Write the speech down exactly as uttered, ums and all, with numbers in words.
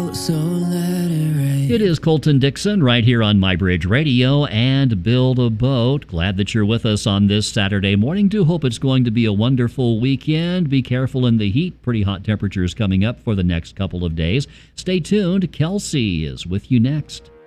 cold, so let it rain. It is Colton Dixon right here on MyBridge Radio and Build a Boat. Glad that you're with us on this Saturday morning. Do hope it's going to be a wonderful weekend. Be careful in the heat. Pretty hot temperatures coming up for the next couple of days. Stay tuned. Kelsey is with you next.